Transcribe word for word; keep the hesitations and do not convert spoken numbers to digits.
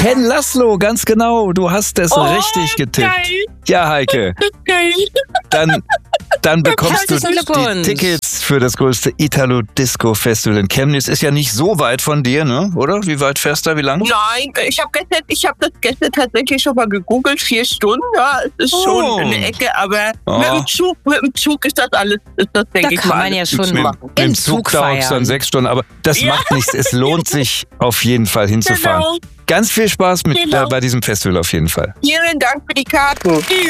Ken Laszlo, ganz genau. Du hast es Oh, richtig getippt. geil. Ja, Heike. Geil. Dann, dann bekommst du Herzlichen die Glückwunsch. Tickets für das größte Italo-Disco-Festival in Chemnitz. Ist ja nicht so weit von dir, ne? Oder? Wie weit fährst du da? Wie lang? Nein, ich habe gestern, ich habe das gestern tatsächlich schon mal gegoogelt. Vier Stunden, ja, es ist Oh. schon eine Ecke, aber Oh. mit dem Zug, mit dem Zug ist das alles, ist das, denke Da ich kann mal, man ja alles schon zu Mit, machen. mit dem Im Zug Zug dauert es dann feiern. sechs Stunden, aber das Ja. macht nichts. Es lohnt sich auf jeden Fall hinzufahren. Genau. Ganz viel Spaß mit, Genau. äh, bei diesem Festival auf jeden Fall. Vielen Dank für die Karten.